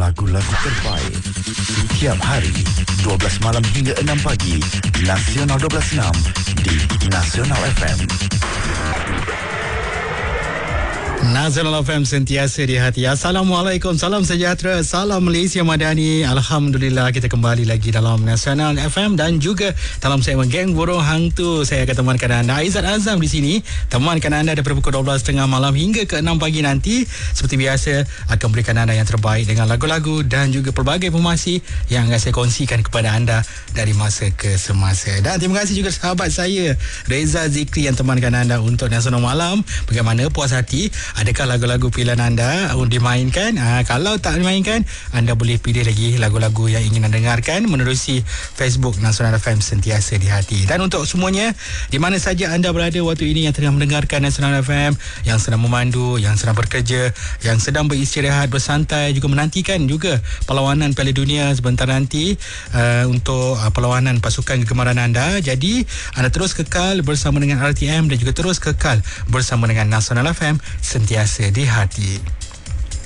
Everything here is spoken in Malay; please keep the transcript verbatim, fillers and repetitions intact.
lagu-lagu terbaik setiap hari dua belas malam hingga enam pagi. Nasional dua belas enam di Nasional F M. Nasional F M sentiasa di hati. Assalamualaikum, salam sejahtera, salam Malaysia Madani. Alhamdulillah kita kembali lagi dalam Nasional F M dan juga dalam segmen Geng Burung Hantu. Saya akan temankan anda, Aizat Azam di sini, temankan anda daripada pukul dua belas tiga puluh malam hingga ke enam pagi nanti. Seperti biasa akan berikan anda yang terbaik dengan lagu-lagu dan juga pelbagai informasi yang akan saya kongsikan kepada anda dari masa ke semasa. Dan terima kasih juga sahabat saya Reza Zikri yang temankan anda untuk Nasional Malam. Bagaimana, puas hati? Adakah lagu-lagu pilihan anda dimainkan? Ha, kalau tak dimainkan, anda boleh pilih lagi lagu-lagu yang ingin anda dengarkan menerusi Facebook Nasional F M sentiasa di hati. Dan untuk semuanya, di mana saja anda berada waktu ini yang tengah mendengarkan Nasional F M, yang sedang memandu, yang sedang bekerja, yang sedang beristirahat, bersantai, juga menantikan juga perlawanan Piala Dunia sebentar nanti uh, untuk uh, perlawanan pasukan kegemaran anda. Jadi, anda terus kekal bersama dengan R T M dan juga terus kekal bersama dengan Nasional F M sentiasa di hati.